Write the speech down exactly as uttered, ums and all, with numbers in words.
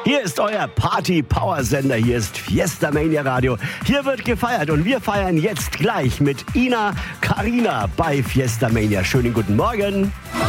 Hier ist euer Party-Power-Sender, hier ist Fiesta Mania Radio. Hier wird gefeiert und wir feiern jetzt gleich mit Ina Carina bei Fiesta Mania. Schönen guten Morgen.